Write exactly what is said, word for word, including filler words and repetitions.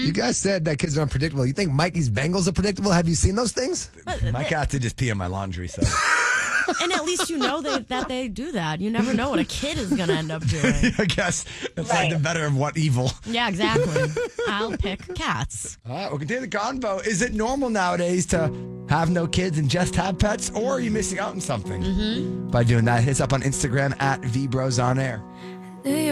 You guys said that kids are unpredictable. You think Mikey's Bengals are predictable? Have you seen those things? My cat did just pee on my laundry, so. And at least you know they, that they do that. You never know what a kid is going to end up doing. I guess it's Right. like the better of what evil. Yeah, exactly. I'll pick cats. All right, we'll continue the convo. Is it normal nowadays to have no kids and just have pets, or are you missing out on something? Mm-hmm. By doing that, hit us up on Instagram at V Bros On Air.